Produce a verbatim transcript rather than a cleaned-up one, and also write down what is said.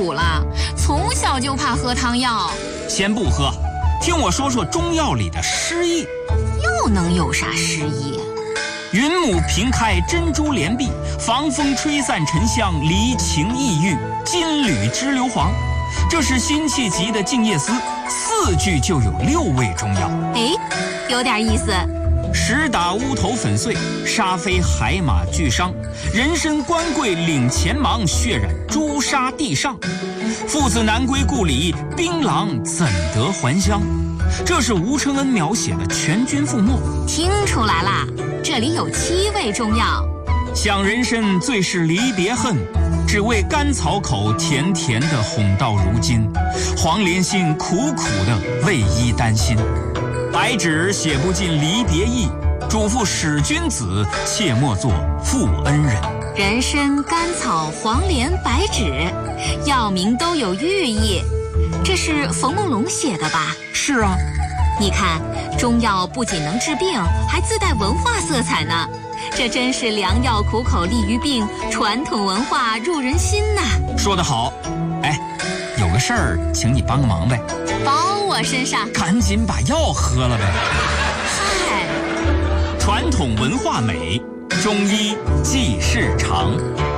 苦了，从小就怕喝汤药。 先不喝，听我说说中药里的诗意。 又能有啥诗意？ 云母平开珍珠帘碧，防风吹散沉香，离情意郁，金缕织硫磺。这是辛弃疾的《静夜思》，四句就有六味中药。 哎，有点意思。 石打乌头粉碎，沙飞海马俱伤。人参官贵领前忙，血染朱砂地上。父子难归故里，槟榔怎得还乡？这是吴承恩描写的全军覆没。 听出来啦，这里有七味中药。 想人参最是离别恨，只为甘草口甜甜的哄到如今。黄连心苦苦的为伊担心。白纸写不尽离别意，嘱咐使君子，切莫作负恩人。 人参、甘草、黄连、白芷，药名都有寓意。这是冯梦龙写的吧？ 是啊。 你看，中药不仅能治病，还自带文化色彩呢。这真是良药苦口利于病，传统文化入人心呐。 说得好。哎，有个事儿，请你帮个忙呗。 包我身上。 赶紧把药喝了呗。 嗨， 传统文化美，中医济世长。